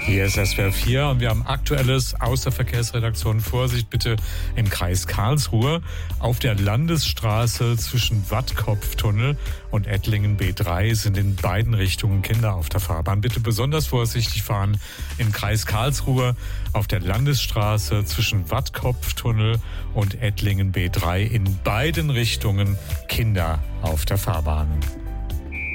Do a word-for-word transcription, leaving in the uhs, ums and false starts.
Hier ist S W R vier und wir haben Aktuelles aus der Verkehrsredaktion. Vorsicht bitte im Kreis Karlsruhe. Auf der Landesstraße zwischen Wattkopftunnel und Ettlingen B drei sind in beiden Richtungen Kinder auf der Fahrbahn. Bitte besonders vorsichtig fahren im Kreis Karlsruhe. Auf der Landesstraße zwischen Wattkopftunnel und Ettlingen B drei in beiden Richtungen Kinder auf der Fahrbahn.